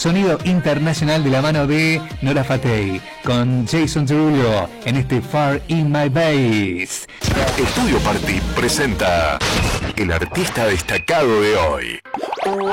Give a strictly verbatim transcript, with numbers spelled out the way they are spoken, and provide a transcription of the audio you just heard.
sonido internacional de la mano de Nora Fatei, con Jason Derulo en este Far In My Bass. Estudio Party presenta el artista destacado de hoy.